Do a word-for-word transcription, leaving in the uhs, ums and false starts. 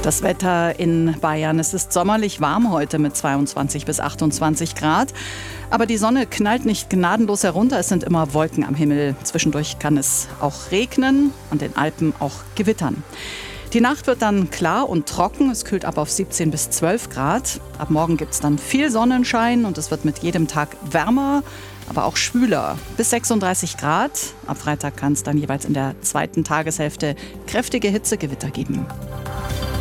Das Wetter in Bayern. Es ist sommerlich warm heute mit zweiundzwanzig bis achtundzwanzig Grad. Aber die Sonne knallt nicht gnadenlos herunter. Es sind immer Wolken am Himmel. Zwischendurch kann es auch regnen, an den Alpen auch gewittern. Die Nacht wird dann klar und trocken. Es kühlt ab auf siebzehn bis zwölf Grad. Ab morgen gibt es dann viel Sonnenschein und es wird mit jedem Tag wärmer, aber auch schwüler. Bis sechsunddreißig Grad. Ab Freitag kann es dann jeweils in der zweiten Tageshälfte kräftige Hitzegewitter geben.